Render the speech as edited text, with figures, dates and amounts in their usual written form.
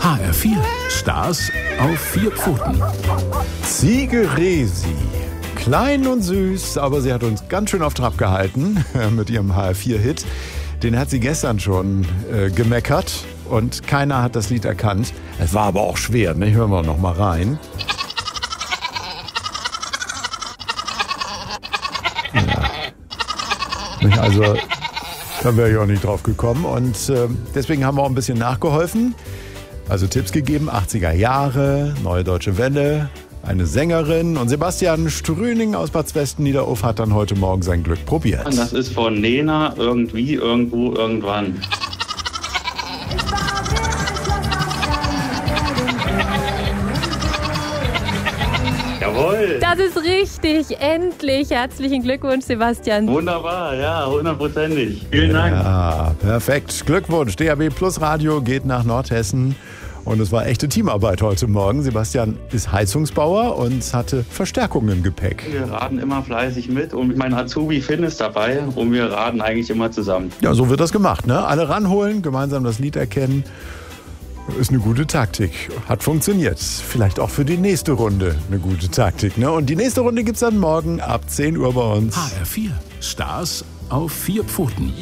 HR4, Stars auf 4 Pfoten. Ziege Resi. Klein und süß, aber sie hat uns ganz schön auf Trab gehalten mit ihrem HR4-Hit. Den hat sie gestern schon gemeckert und keiner hat das Lied erkannt. Es war aber auch schwer, ne? Hören wir noch mal rein. Ja. Also, da wäre ich auch nicht drauf gekommen und deswegen haben wir auch ein bisschen nachgeholfen. Also Tipps gegeben, 80er Jahre, Neue Deutsche Welle, eine Sängerin und Sebastian Strüning aus Bad Westniederhof hat dann heute Morgen sein Glück probiert. Das ist von Nena, irgendwie, irgendwo, irgendwann. Jawohl! Das ist richtig, endlich. Herzlichen Glückwunsch, Sebastian. Wunderbar, ja, 100%. Vielen Dank. Ja, perfekt. Glückwunsch. DAB Plus Radio geht nach Nordhessen. Und es war echte Teamarbeit heute Morgen. Sebastian ist Heizungsbauer und hatte Verstärkung im Gepäck. Wir raden immer fleißig mit und mein Azubi Finn ist dabei und wir raden eigentlich immer zusammen. Ja, so wird das gemacht, ne? Alle ranholen, gemeinsam das Lied erkennen. Ist eine gute Taktik. Hat funktioniert. Vielleicht auch für die nächste Runde eine gute Taktik, ne? Und die nächste Runde gibt's dann morgen ab 10 Uhr bei uns. HR4, Stars auf 4 Pfoten.